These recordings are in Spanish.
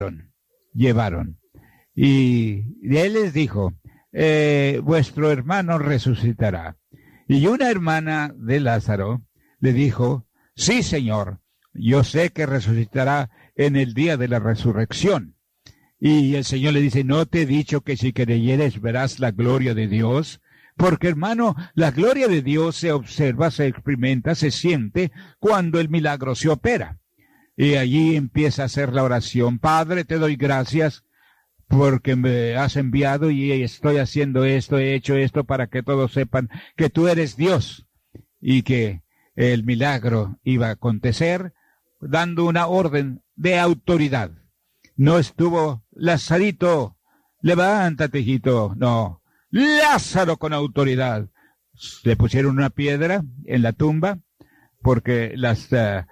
llevaron. Y él les dijo, vuestro hermano resucitará. Y una hermana de Lázaro le dijo, sí, Señor, yo sé que resucitará en el día de la resurrección. Y el Señor le dice, ¿no te he dicho que si creyeres verás la gloria de Dios? Porque, hermano, la gloria de Dios se observa, se experimenta, se siente cuando el milagro se opera. Y allí empieza a hacer la oración. Padre, te doy gracias porque me has enviado y estoy haciendo esto, he hecho esto para que todos sepan que tú eres Dios y que el milagro iba a acontecer dando una orden de autoridad. No estuvo Lazarito, levántate, hijito, no, Lázaro con autoridad. Le pusieron una piedra en la tumba porque las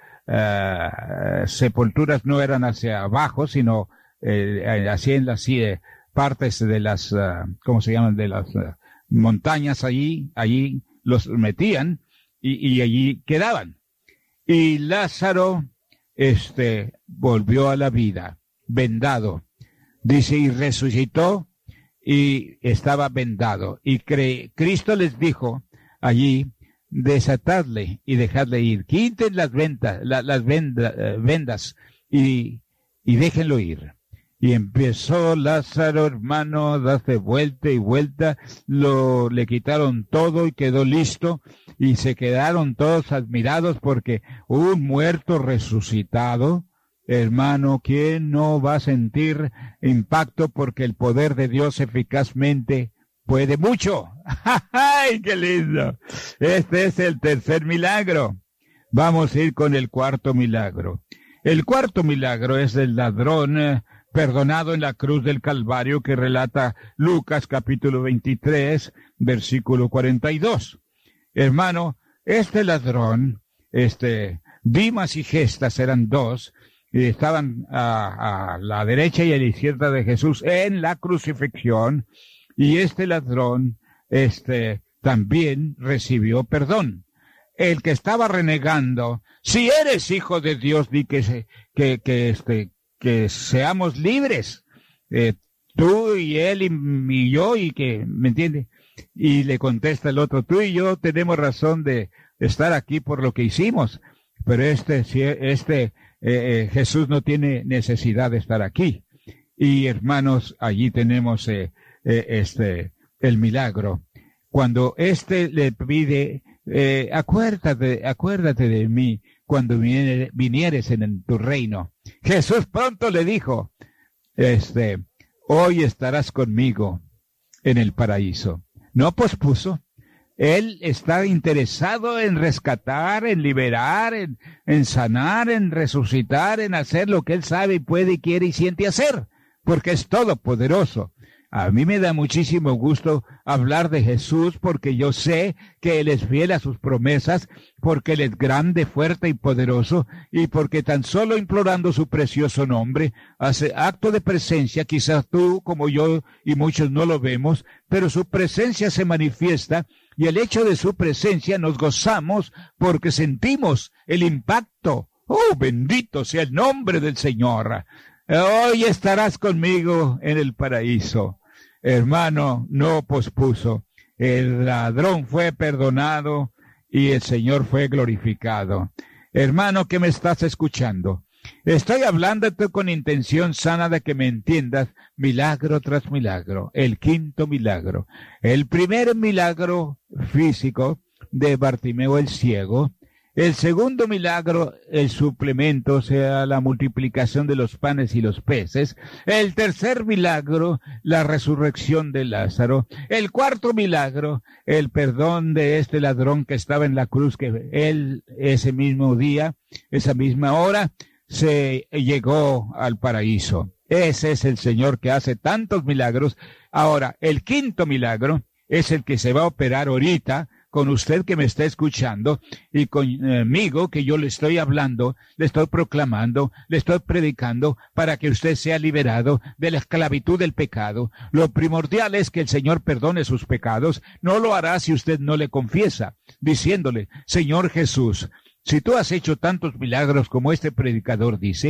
sepulturas no eran hacia abajo, sino así en las partes de las, ¿cómo se llaman? De las montañas allí los metían y allí quedaban. Y Lázaro, volvió a la vida, vendado. Dice, y resucitó y estaba vendado. Y Cristo les dijo allí, desatadle y dejadle ir. Quiten las vendas y déjenlo ir. Y empezó Lázaro, hermano, a darse vuelta y vuelta, le quitaron todo y quedó listo, y se quedaron todos admirados porque un muerto resucitado, hermano, ¿quién no va a sentir impacto? Porque el poder de Dios eficazmente puede mucho. ¡Ay, qué lindo! Este es el tercer milagro. Vamos a ir con el cuarto milagro. El cuarto milagro es el ladrón perdonado en la cruz del Calvario que relata Lucas capítulo 23, versículo 42. Hermano, este ladrón, Dimas y Gestas eran dos, y estaban a la derecha y a la izquierda de Jesús en la crucifixión, y este ladrón, también recibió perdón. El que estaba renegando, si eres hijo de Dios, di que seamos libres, tú y él y yo, y que, ¿me entiende? Y le contesta el otro, tú y yo tenemos razón de estar aquí por lo que hicimos, pero Jesús no tiene necesidad de estar aquí. Y hermanos, allí tenemos el milagro. Cuando le pide, acuérdate de mí cuando vinieres en tu reino. Jesús pronto le dijo, hoy estarás conmigo en el paraíso. No pospuso. Él está interesado en rescatar, en liberar, en sanar, en resucitar, en hacer lo que él sabe y puede y quiere y siente hacer, porque es todopoderoso. A mí me da muchísimo gusto hablar de Jesús porque yo sé que Él es fiel a sus promesas, porque Él es grande, fuerte y poderoso, y porque tan solo implorando su precioso nombre, hace acto de presencia. Quizás tú, como yo y muchos no lo vemos, pero su presencia se manifiesta, y el hecho de su presencia nos gozamos porque sentimos el impacto. ¡Oh, bendito sea el nombre del Señor! Hoy estarás conmigo en el paraíso. Hermano, no pospuso. El ladrón fue perdonado y el Señor fue glorificado. Hermano que me estás escuchando, estoy hablándote con intención sana de que me entiendas milagro tras milagro. El quinto milagro. El primer milagro físico de Bartimeo el ciego. El segundo milagro, el suplemento, o sea, la multiplicación de los panes y los peces. El tercer milagro, la resurrección de Lázaro. El cuarto milagro, el perdón de este ladrón que estaba en la cruz, que él ese mismo día, esa misma hora, se llegó al paraíso. Ese es el Señor que hace tantos milagros. Ahora, el quinto milagro es el que se va a operar ahorita, con usted que me está escuchando y conmigo que yo le estoy hablando, le estoy proclamando, le estoy predicando para que usted sea liberado de la esclavitud del pecado. Lo primordial es que el Señor perdone sus pecados. No lo hará si usted no le confiesa, diciéndole, Señor Jesús, si tú has hecho tantos milagros como este predicador dice,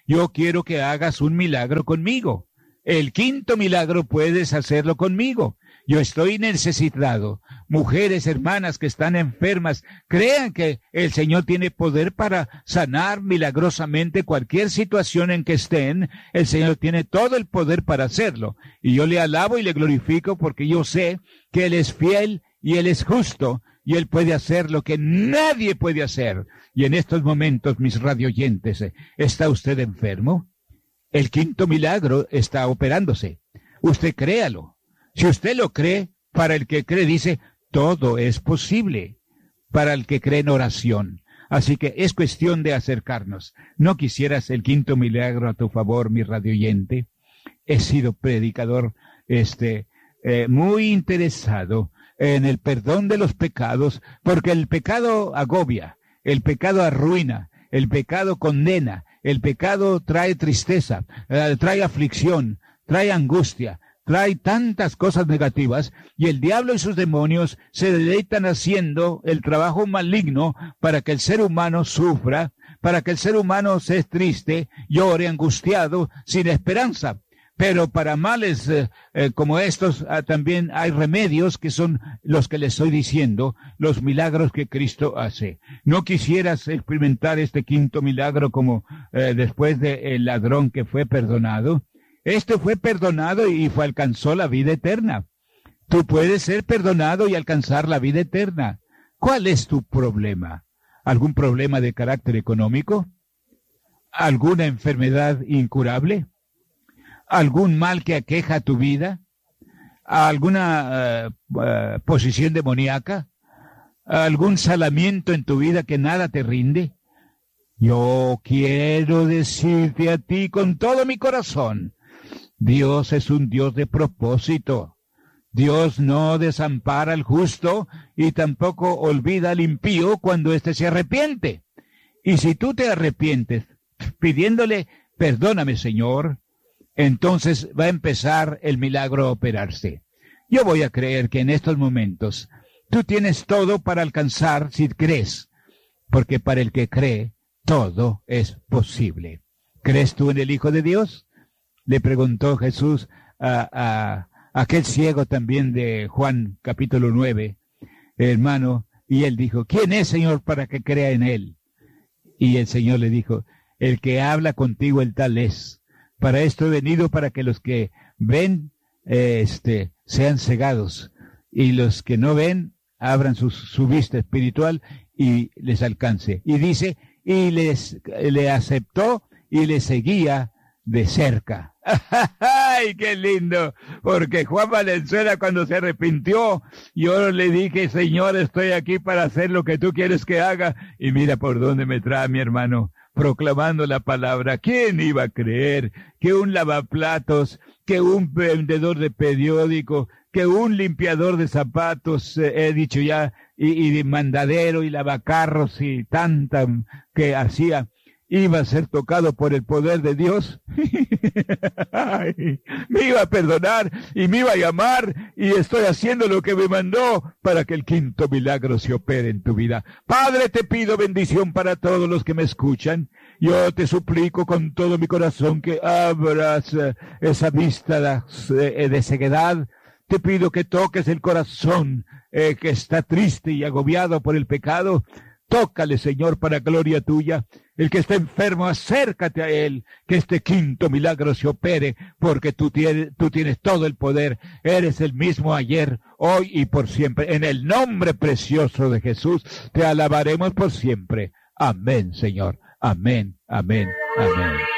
yo quiero que hagas un milagro conmigo. El quinto milagro puedes hacerlo conmigo. Yo estoy necesitado. Mujeres, hermanas que están enfermas, crean que el Señor tiene poder para sanar milagrosamente cualquier situación en que estén. El Señor tiene todo el poder para hacerlo. Y yo le alabo y le glorifico porque yo sé que Él es fiel y Él es justo y Él puede hacer lo que nadie puede hacer. Y en estos momentos, mis radioyentes, ¿está usted enfermo? El quinto milagro está operándose. Usted créalo. Si usted lo cree, para el que cree, dice, todo es posible. Para el que cree en oración. Así que es cuestión de acercarnos. ¿No quisieras el quinto milagro a tu favor, mi radioyente? He sido predicador, muy interesado en el perdón de los pecados, porque el pecado agobia, el pecado arruina, el pecado condena, el pecado trae tristeza, trae aflicción, trae angustia, trae tantas cosas negativas, y el diablo y sus demonios se deleitan haciendo el trabajo maligno para que el ser humano sufra, para que el ser humano sea triste, llore, angustiado, sin esperanza. Pero para males como estos también hay remedios que son los que les estoy diciendo, los milagros que Cristo hace. ¿No quisieras experimentar este quinto milagro como después del ladrón que fue perdonado? Este fue perdonado y alcanzó la vida eterna. Tú puedes ser perdonado y alcanzar la vida eterna. ¿Cuál es tu problema? ¿Algún problema de carácter económico? ¿Alguna enfermedad incurable? ¿Algún mal que aqueja tu vida? ¿Alguna posición demoníaca? ¿Algún salamiento en tu vida que nada te rinde? Yo quiero decirte a ti con todo mi corazón, Dios es un Dios de propósito. Dios no desampara al justo y tampoco olvida al impío cuando éste se arrepiente. Y si tú te arrepientes pidiéndole, perdóname, Señor, entonces va a empezar el milagro a operarse. Yo voy a creer que en estos momentos tú tienes todo para alcanzar si crees, porque para el que cree, todo es posible. ¿Crees tú en el Hijo de Dios? Le preguntó Jesús a aquel ciego también de Juan capítulo 9, hermano, y él dijo, ¿quién es, Señor, para que crea en él? Y el Señor le dijo, el que habla contigo, el tal es. Para esto he venido, para que los que ven sean cegados, y los que no ven abran su vista espiritual y les alcance. Y dice, y le aceptó y le seguía de cerca. ¡Ay, qué lindo! Porque Juan Valenzuela, cuando se arrepintió, yo le dije, Señor, estoy aquí para hacer lo que tú quieres que haga. Y mira por dónde me trae mi hermano, proclamando la palabra. ¿Quién iba a creer que un lavaplatos, que un vendedor de periódico, que un limpiador de zapatos, he dicho ya, y mandadero y lavacarros y tanta que hacía, iba a ser tocado por el poder de Dios? Ay, me iba a perdonar y me iba a llamar, y estoy haciendo lo que me mandó para que el quinto milagro se opere en tu vida. Padre, te pido bendición para todos los que me escuchan. Yo te suplico con todo mi corazón que abras esa vista de ceguedad. Te pido que toques el corazón que está triste y agobiado por el pecado. Tócale, Señor, para gloria tuya. El que está enfermo, acércate a él, que este quinto milagro se opere, porque tú tienes todo el poder. Eres el mismo ayer, hoy y por siempre. En el nombre precioso de Jesús, te alabaremos por siempre. Amén, Señor. Amén, amén, amén.